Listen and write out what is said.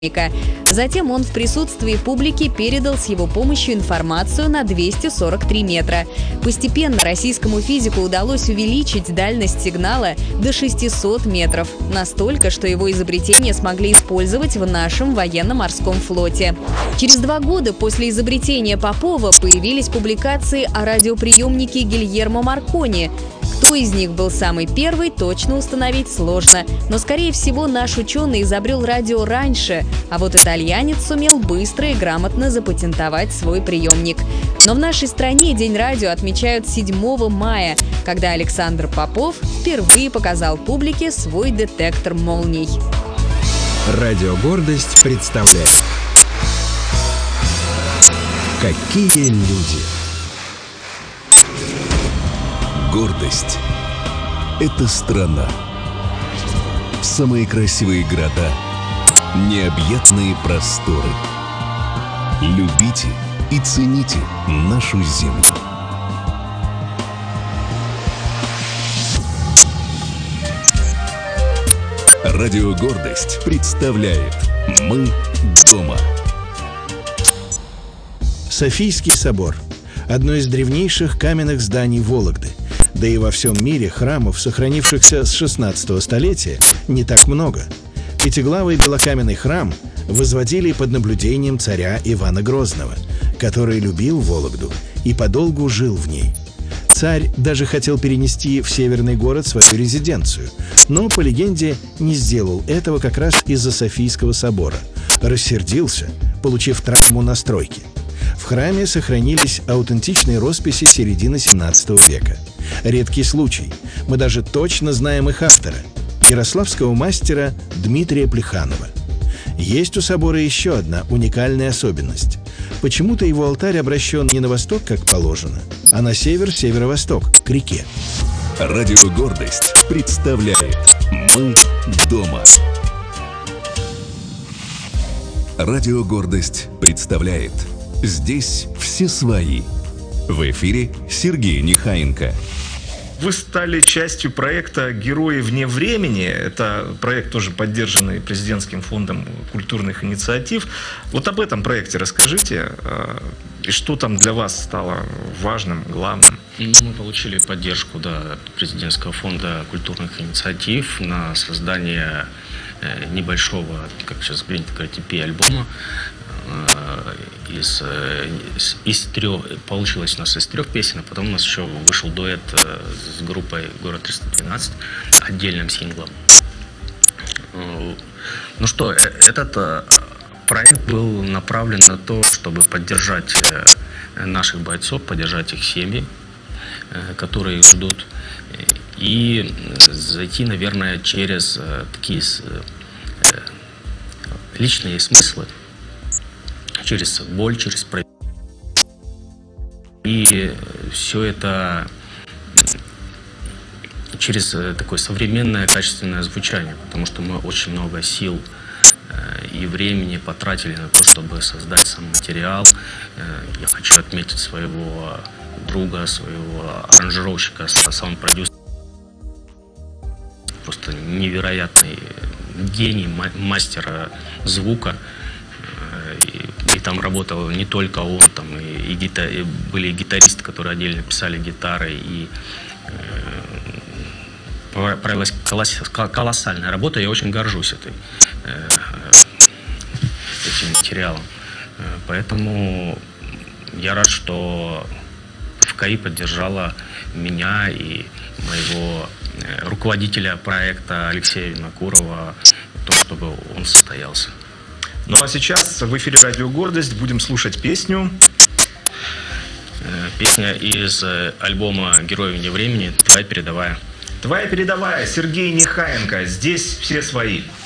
Затем он в присутствии публики передал с его помощью информацию на 243 метра. Постепенно российскому физику удалось увеличить дальность сигнала до 600 метров. Настолько, что его изобретение смогли использовать в нашем военно-морском флоте. Через 2 года после изобретения Попова появились публикации о радиоприемнике Гильермо Маркони. Кто из них был самый первый, точно установить сложно. Но, скорее всего, наш ученый изобрел радио раньше, а вот итальянец сумел быстро и грамотно запатентовать свой приемник. Но в нашей стране День радио отмечают 7 мая, когда Александр Попов впервые показал публике свой детектор молний. Радио «Гордость» представляет. Какие люди! Гордость – это страна. Самые красивые города, необъятные просторы. Любите и цените нашу землю. Радио «Гордость» представляет «Мы дома». Софийский собор – одно из древнейших каменных зданий Вологды. Да и во всем мире храмов, сохранившихся с 16 столетия, не так много. Пятиглавый белокаменный храм возводили под наблюдением царя Ивана Грозного, который любил Вологду и подолгу жил в ней. Царь даже хотел перенести в северный город свою резиденцию, но, по легенде, не сделал этого как раз из-за Софийского собора. Рассердился, получив травму на стройке. В храме сохранились аутентичные росписи середины 17 века. Редкий случай. Мы даже точно знаем их автора – ярославского мастера Дмитрия Плеханова. Есть у собора еще одна уникальная особенность. Почему-то его алтарь обращен не на восток, как положено, а на север, северо-восток, к реке. Радио «Гордость» представляет «Мы дома». Радио «Гордость» представляет «Здесь все свои». В эфире Сергей Нехаенко. Вы стали частью проекта «Герои вне времени». Это проект, тоже поддержанный президентским фондом культурных инициатив. Вот об этом проекте расскажите. И что там для вас стало важным, главным? Мы получили поддержку президентского фонда культурных инициатив на создание небольшого, как сейчас принято говорить, EP-альбома. Получилось у нас из 3 песен, а потом у нас еще вышел дуэт с группой «Город 312» отдельным синглом. Ну что, этот проект был направлен на то, чтобы поддержать наших бойцов, поддержать их семьи, которые их ждут, и зайти, наверное, через такие личные смыслы, через боль, через и все это через такое современное качественное звучание, потому что мы очень много сил и времени потратили на то, чтобы создать сам материал. Я хочу отметить своего друга, своего аранжировщика, саунд-продюсера, просто невероятный гений, мастер звука. И там работал не только он, там и были гитаристы, которые отдельно писали гитары, и провелась колоссальная работа. Я очень горжусь этим материалом. Поэтому я рад, что ФКИ поддержала меня и моего руководителя проекта Алексея Винокурова, то, чтобы он состоялся. Ну а сейчас в эфире «Радио Гордость» будем слушать песню. Песня из альбома «Герои вне времени» «Твоя передовая». «Твоя передовая», Сергей Нехаенко. Здесь все свои.